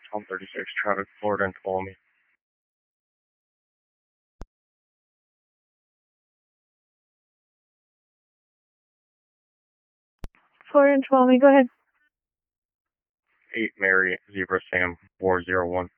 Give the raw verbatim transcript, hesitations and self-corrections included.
Tom thirty-six, traffic, Florida and Tuolumne. Florida and Tuolumne, go ahead. eight Mary, Zebra Sam, four zero one.